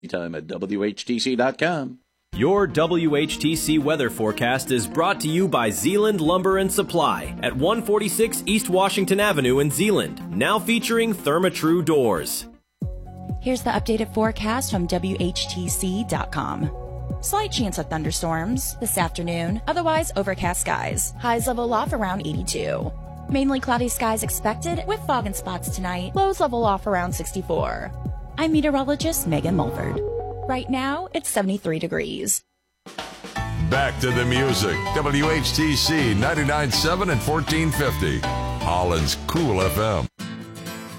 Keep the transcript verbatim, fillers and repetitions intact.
Anytime at W H T C dot com. Your W H T C weather forecast is brought to you by Zeeland Lumber and Supply at one forty-six East Washington Avenue in Zeeland, now featuring Therma-Tru doors. Here's the updated forecast from W H T C dot com. Slight chance of thunderstorms this afternoon, otherwise overcast skies. Highs level off around eighty-two. Mainly cloudy skies expected with fog in spots tonight. Lows level off around sixty-four. I'm meteorologist Megan Mulford. Right now, it's seventy-three degrees. Back to the music. W H T C ninety-nine point seven and fourteen fifty. Holland's Cool F M.